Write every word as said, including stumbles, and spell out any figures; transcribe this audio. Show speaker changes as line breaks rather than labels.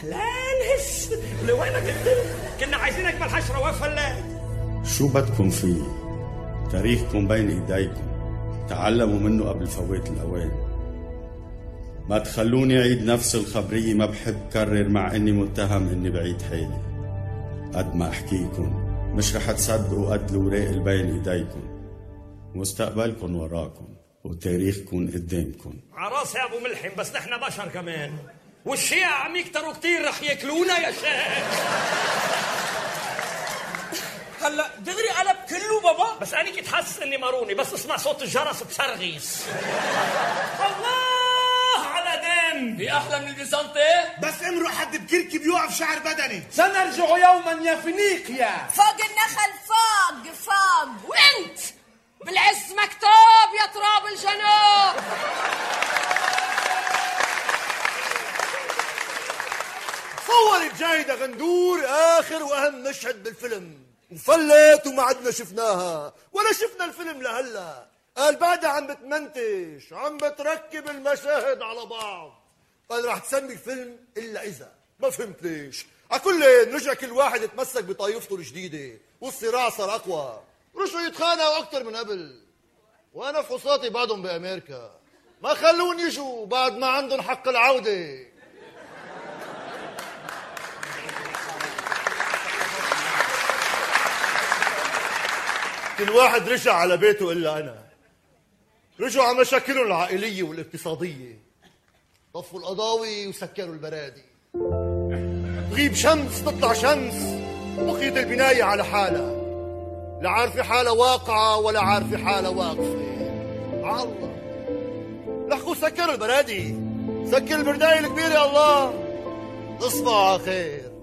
اهلان هس لوينك انت؟ كنا عايزينك بالحشره وفلات.
شو بدكم فيه؟ تاريخكم بين ايديكم، تعلموا منه قبل فوات الاوان. ما تخلوني اعيد نفس الخبريه، ما بحب كرر مع اني متهم اني بعيد حالي. قد ما احكيكم مش رح تصدقوا قد الوراق اللي بين ايديكم. مستقبلكم وراكم وتاريخكم قدامكم.
عراسي يا ابو ملحم، بس نحن بشر كمان، والشيعة عم يكتروا كتير رح ياكلونا يا شيخ.
هلا دغري قلب كله بابا.
بس انا كنت حاسس اني ماروني، بس اسمع صوت الجرس بسرغيس. الله على دم،
في احلى من البيزنطي.
بس امرؤ حد بكركي بيوقف شعر بدني.
سنرجع يوما يا فينيقيا.
فوق النخل فوق فوق. وانت بالعز مكتوب يا تراب الجنوب.
صورت جايدة غندور اخر واهم مشهد بالفيلم، وفلت وما عدنا شفناها ولا شفنا الفيلم لهلا. قال بعدها عم بتمنتج، عم بتركب المشاهد على بعض. قال رح تسمي الفيلم الا اذا. ما فهمت ليش. عكل رجع كل واحد يتمسك بطايفته الجديده والصراع صار اقوى. رجعوا يتخانقوا اكثر من قبل. وانا فحوصاتي بعدهم بامريكا، ما خلون يجوا بعد ما عندهم حق العوده. كل واحد رجع على بيته الا انا. رجعوا على مشاكلهم العائليه والاقتصاديه، طفوا القضاوي وسكروا البرادي. تغيب شمس تطلع شمس، بقيت البنايه على حالها، لا عارفه حالها واقعه ولا عارفه حالها واقفه. الله لحقوا سكروا البرادي، سكر البردايه الكبيره. الله تصبحوا على خير.